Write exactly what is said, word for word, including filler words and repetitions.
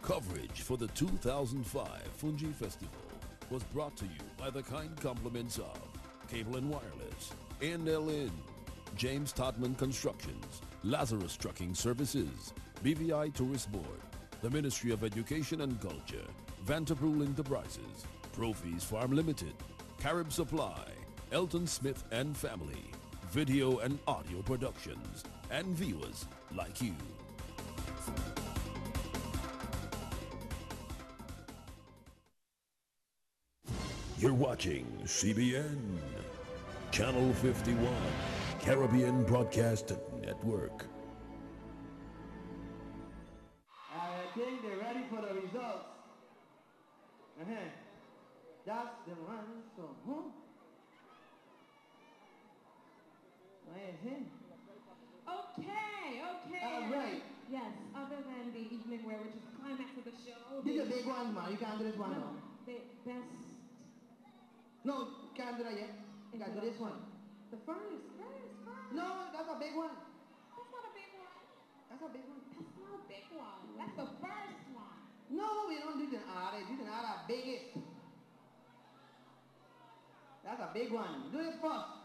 Coverage for the two thousand five Fungi Festival was brought to you by the kind compliments of Cable and Wireless, A and L Inn, James Todman Constructions, Lazarus Trucking Services, B V I Tourist Board, the Ministry of Education and Culture, Vanterpool Enterprises, Profies Farm Limited, Carib Supply, Elton Smith and Family, Video and Audio Productions, and viewers like you. You're watching C B N, Channel fifty-one, Caribbean Broadcast Network. I think they're ready for the results. Uh-huh. That's the one, so, huh? Where is it? Okay, okay. All right. Yes, other than the evening wear, which is the climax of the show. These are big ones, man. You can't do this one, No, no. the best. No, you can't do that yet. You gotta do this one. The first, first, first. No, that's a big one. That's not a big one. That's a big one. That's not a big one. That's the first one. No, we don't do the R. You can add a biggest. That's a big one. Do this first.